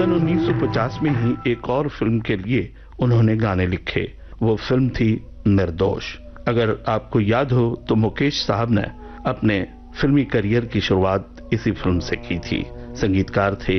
सन 1950 में ही एक और फिल्म के लिए उन्होंने गाने लिखे। वो फिल्म थी निर्दोष। अगर आपको याद हो तो मुकेश साहब ने अपने फिल्मी करियर की शुरुआत इसी फिल्म से की थी। संगीतकार थे